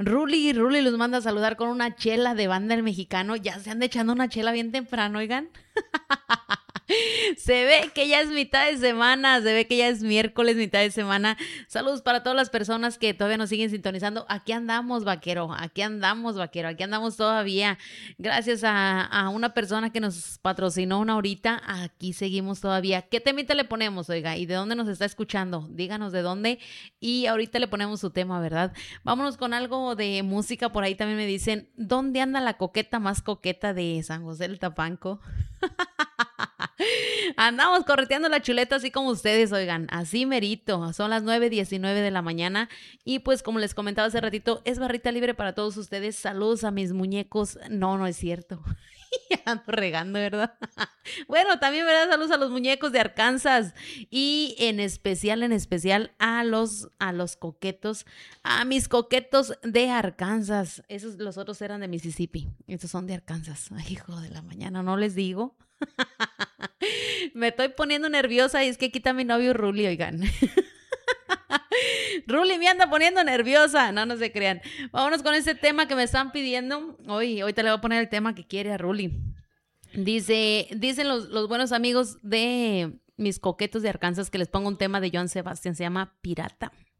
Ruli los manda a saludar con una chela de Banda El Mexicano. Ya se anda echando una chela bien temprano, oigan. Se ve que ya es mitad de semana, se ve que ya es miércoles, mitad de semana. Saludos para todas las personas que todavía nos siguen sintonizando. Aquí andamos, vaquero, aquí andamos todavía. Gracias a una persona que nos patrocinó una horita, aquí seguimos todavía. ¿Qué temita le ponemos, oiga? ¿Y de dónde nos está escuchando? Díganos de dónde y ahorita le ponemos su tema, ¿verdad? Vámonos con algo de música. Por ahí también me dicen, ¿dónde anda la coqueta más coqueta de San José del Tapanco? Andamos correteando la chuleta así como ustedes, oigan, así merito. Son las 9:19 de la mañana y pues como les comentaba hace ratito, es barrita libre para todos ustedes. Saludos a mis muñecos. No, no es cierto. Ya ando regando, ¿verdad? Bueno, también, ¿verdad? Saludos a los muñecos de Arkansas y en especial a los coquetos, a mis coquetos de Arkansas. Esos, los otros eran de Mississippi. Estos son de Arkansas. Ay, hijo de la mañana, no les digo. Me estoy poniendo nerviosa y es que aquí está mi novio Ruli, oigan. Ruli me anda poniendo nerviosa. No se crean. Vámonos con ese tema que me están pidiendo. Ahorita le voy a poner el tema que quiere a Ruli. Dicen los buenos amigos de mis coquetos de Arkansas que les pongo un tema de Joan Sebastián. Se llama Pirata.